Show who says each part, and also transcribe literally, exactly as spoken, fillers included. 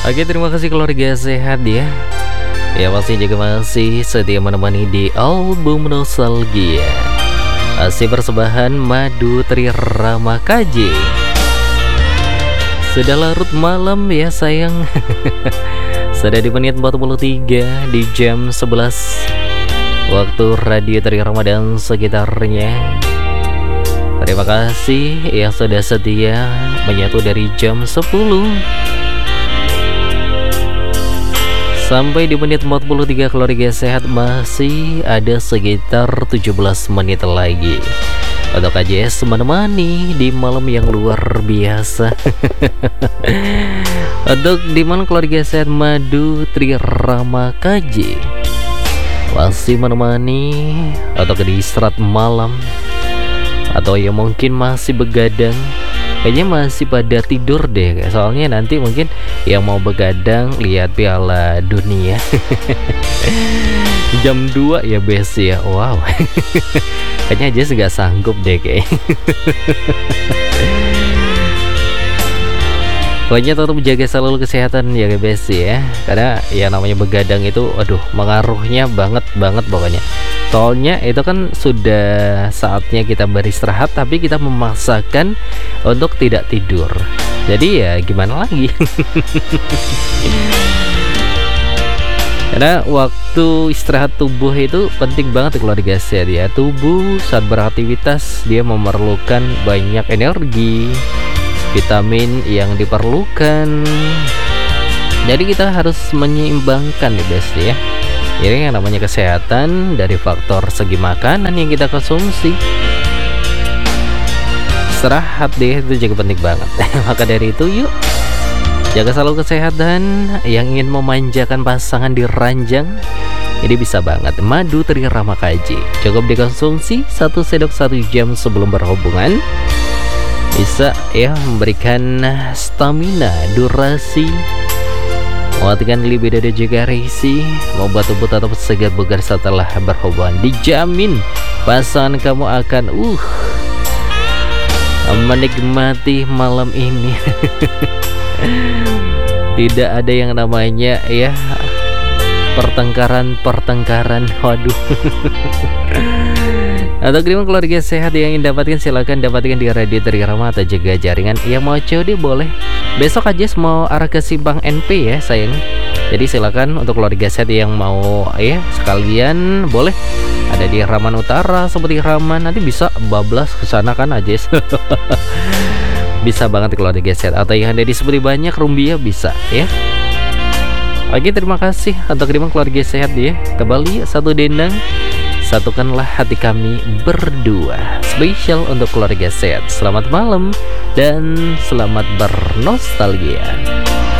Speaker 1: Oke, terima kasih keluarga sehat ya. Ya pasti juga masih setia menemani di album nostalgia. Masih persembahan Madu Trirama K J. Sudah larut malam ya sayang. Sudah di menit empat puluh tiga di jam sebelas waktu Radio Trirama dan sekitarnya. Terima kasih yang sudah setia menyatu dari jam sepuluh sampai di menit empat puluh tiga. Keluarga sehat, masih ada sekitar tujuh belas menit lagi untuk K J S menemani di malam yang luar biasa. Untuk di malam keluarga sehat Madu Trirama K J masih menemani untuk di istirahat malam, atau ya mungkin masih begadang. Kayaknya masih pada tidur deh, soalnya nanti mungkin yang mau begadang lihat Piala Dunia jam dua ya bes ya. Wow. Kayaknya aja nggak sanggup deh kayak. Pokoknya tetap jaga selalu kesehatan ya guys ya, karena ya namanya begadang itu aduh mengaruhnya banget banget pokoknya. Soalnya itu kan sudah saatnya kita beristirahat, tapi kita memaksakan untuk tidak tidur. Jadi ya gimana lagi. Karena waktu istirahat tubuh itu penting banget keluarga sehat ya. Tubuh saat beraktivitas dia memerlukan banyak energi, vitamin yang diperlukan. Jadi kita harus menyeimbangkan nih guys ya. Ini yang namanya kesehatan dari faktor segi makanan yang kita konsumsi. Istirahat deh, itu juga penting banget. Maka dari itu yuk jaga selalu kesehatan. Yang ingin memanjakan pasangan di ranjang, ini bisa banget Madu Trirama K J. Cukup dikonsumsi satu sendok satu jam sebelum berhubungan. Bisa ya memberikan stamina, durasi, mematikan libido dan juga risi, membuat tubuh tetap segar bugar setelah berhubungan. Dijamin pasangan kamu akan uh menikmati malam ini. Tidak ada yang namanya ya pertengkaran-pertengkaran. Waduh. Atau kiriman keluarga sehat yang ingin dapatkan, silahkan dapatkan di Radio Trirama atau juga jaringan yang mau C O D boleh. Besok aja mau arah ke Simpang N P ya sayang. Jadi silakan untuk keluarga sehat yang mau ya sekalian boleh. Ada di Raman Utara seperti Raman, nanti bisa bablas ke sana kan aja. Bisa banget keluarga sehat. Atau yang ada di seperti banyak Rumbia bisa ya. Oke, terima kasih untuk kiriman keluarga sehat ya. Kembali satu dendang, satukanlah hati kami berdua. Spesial untuk keluarga sehat. Selamat malam dan selamat bernostalgia.